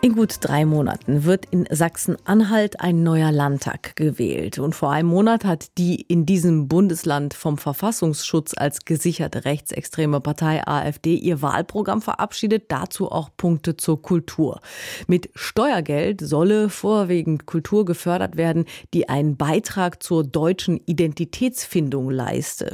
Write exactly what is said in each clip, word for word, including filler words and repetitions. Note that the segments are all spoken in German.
In gut drei Monaten wird in Sachsen-Anhalt ein neuer Landtag gewählt. Und vor einem Monat hat die in diesem Bundesland vom Verfassungsschutz als gesicherte rechtsextreme Partei AfD ihr Wahlprogramm verabschiedet, dazu auch Punkte zur Kultur. Mit Steuergeld solle vorwiegend Kultur gefördert werden, die einen Beitrag zur deutschen Identitätsfindung leiste.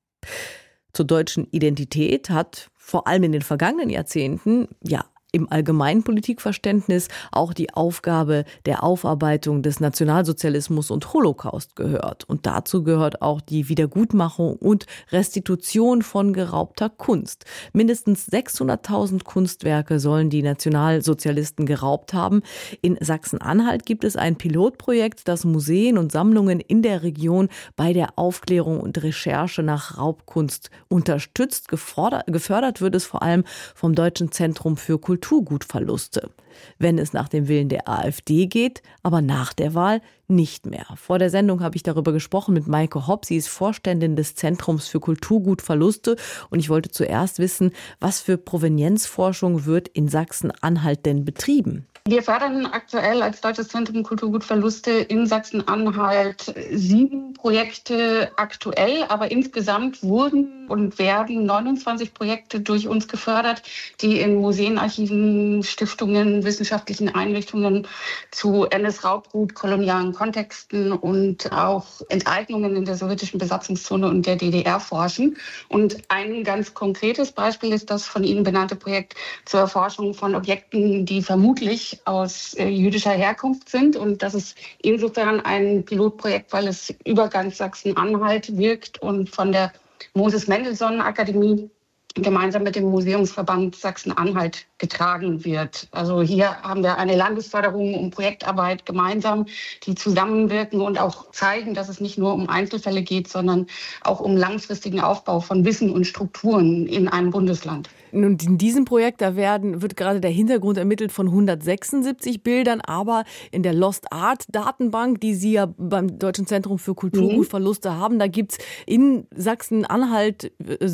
Zur deutschen Identität hat vor allem in den vergangenen Jahrzehnten, ja, im allgemeinen Politikverständnis auch die Aufgabe der Aufarbeitung des Nationalsozialismus und Holocaust gehört. Und dazu gehört auch die Wiedergutmachung und Restitution von geraubter Kunst. Mindestens sechshunderttausend Kunstwerke sollen die Nationalsozialisten geraubt haben. In Sachsen-Anhalt gibt es ein Pilotprojekt, das Museen und Sammlungen in der Region bei der Aufklärung und Recherche nach Raubkunst unterstützt. Gefordert, gefördert wird es vor allem vom Deutschen Zentrum für Kultur. Kulturgutverluste. Wenn es nach dem Willen der AfD geht, aber nach der Wahl nicht mehr. Vor der Sendung habe ich darüber gesprochen mit Maike Hopp. Sie ist Vorständin des Zentrums für Kulturgutverluste. Und ich wollte zuerst wissen, was für Provenienzforschung wird in Sachsen-Anhalt denn betrieben? Wir fördern aktuell als Deutsches Zentrum Kulturgutverluste in Sachsen-Anhalt sieben Projekte aktuell, aber insgesamt wurden und werden neunundzwanzig Projekte durch uns gefördert, die in Museen, Archiven, Stiftungen, wissenschaftlichen Einrichtungen zu N S-Raubgut, kolonialen Kontexten und auch Enteignungen in der sowjetischen Besatzungszone und der D D R forschen. Und ein ganz konkretes Beispiel ist das von Ihnen benannte Projekt zur Erforschung von Objekten, die vermutlich aus äh, jüdischer Herkunft sind. Und das ist insofern ein Pilotprojekt, weil es über ganz Sachsen-Anhalt wirkt und von der Moses-Mendelssohn-Akademie gemeinsam mit dem Museumsverband Sachsen-Anhalt getragen wird. Also hier haben wir eine Landesförderung und Projektarbeit gemeinsam, die zusammenwirken und auch zeigen, dass es nicht nur um Einzelfälle geht, sondern auch um langfristigen Aufbau von Wissen und Strukturen in einem Bundesland. Und in diesem Projekt, da werden, wird gerade der Hintergrund ermittelt von hundertsechsundsiebzig Bildern, aber in der Lost Art Datenbank, die Sie ja beim Deutschen Zentrum für Kulturgutverluste mhm. haben, da gibt's in Sachsen-Anhalt